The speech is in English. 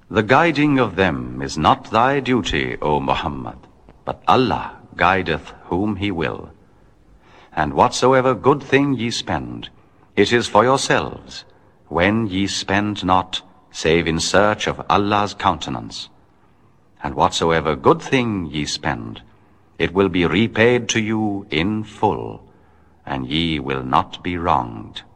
The guiding of them is not thy duty, O Muhammad, but Allah guideth whom he will. And whatsoever good thing ye spend, it is for yourselves, when ye spend not, save in search of Allah's countenance. And whatsoever good thing ye spend, it will be repaid to you in full, and ye will not be wronged.